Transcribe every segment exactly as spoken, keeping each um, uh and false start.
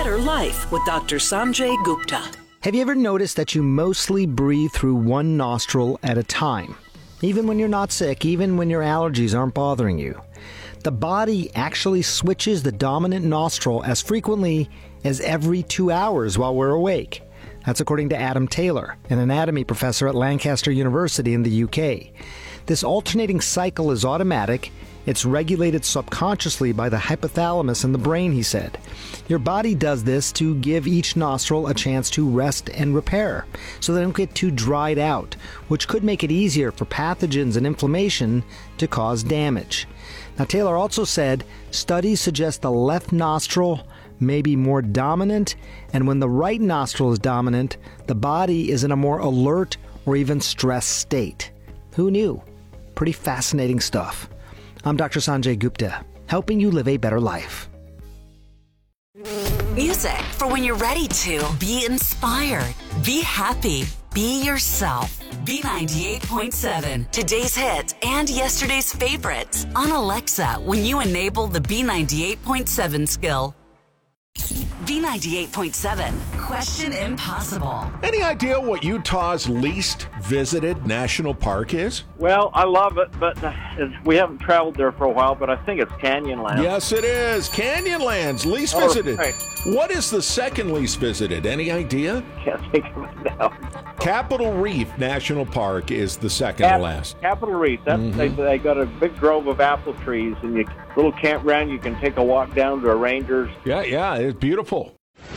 Better Life with Doctor Sanjay Gupta. Have you ever noticed that you mostly breathe through one nostril at a time? Even when you're not sick, even when your allergies aren't bothering you. The body actually switches the dominant nostril as frequently as every two hours while we're awake. That's according to Adam Taylor, an anatomy professor at Lancaster University in the U K. This alternating cycle is automatic. It's regulated subconsciously by the hypothalamus in the brain, he said. Your body does this to give each nostril a chance to rest and repair, so they don't get too dried out, which could make it easier for pathogens and inflammation to cause damage. Now, Taylor also said studies suggest the left nostril may be more dominant, and when the right nostril is dominant, the body is in a more alert or even stressed state. Who knew? Pretty fascinating stuff. I'm Doctor Sanjay Gupta, helping you live a better life. Music for when you're ready to be inspired, be happy, be yourself. B ninety-eight point seven, today's hits and yesterday's favorites on Alexa when you enable the B ninety-eight point seven skill. B ninety-eight point seven, Question Impossible. Any idea what Utah's least visited national park is? Well, I love it, but uh, we haven't traveled there for a while, but I think it's Canyonlands. Yes, it is. Canyonlands, least Oh, visited. right. What is the second least visited? Any idea? Can't think of it now. Capitol Reef National Park is the second Cap- to last. Capitol Reef. That's, Mhm. they, they got a big grove of apple trees, and you little campground. You can take a walk down to a ranger's. Yeah, yeah, it's beautiful.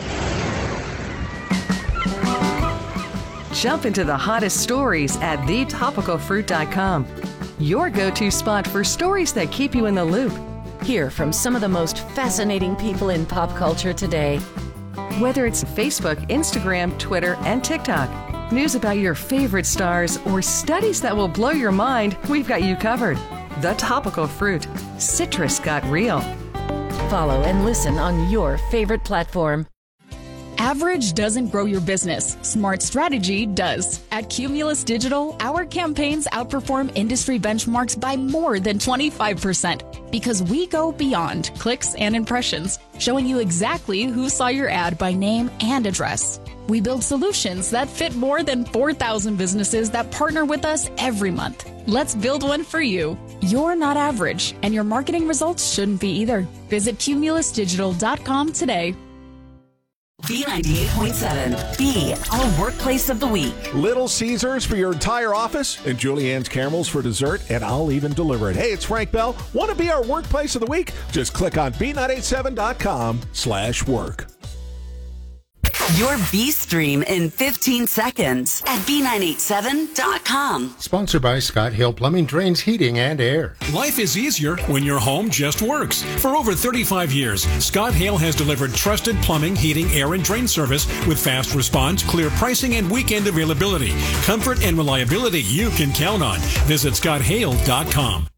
Jump into the hottest stories at the topical fruit dot com. Your go-to spot for stories that keep you in the loop. Hear from some of the most fascinating people in pop culture today. Whether it's Facebook, Instagram, Twitter, and TikTok, news about your favorite stars, or studies that will blow your mind, we've got you covered. The Topical Fruit. Citrus got real. Follow and listen on your favorite platform. Average doesn't grow your business. Smart strategy does. At Cumulus Digital, our campaigns outperform industry benchmarks by more than twenty-five percent because we go beyond clicks and impressions, showing you exactly who saw your ad by name and address. We build solutions that fit more than four thousand businesses that partner with us every month. Let's build one for you. You're not average, and your marketing results shouldn't be either. Visit cumulus digital dot com today. B ninety-eight point seven, be our workplace of the week. Little Caesars for your entire office, and Julianne's Caramels for dessert, and I'll even deliver it. Hey, it's Frank Bell. Want to be our workplace of the week? Just click on B nine eight seven dot com slash work. Your B stream in fifteen seconds at B nine eight seven dot com. Sponsored by Scott Hill Plumbing, Drains, Heating, and Air. Life is easier when your home just works. For over thirty-five years, Scott Hale has delivered trusted plumbing, heating, air, and drain service with fast response, clear pricing, and weekend availability. Comfort and reliability you can count on. Visit scott hale dot com.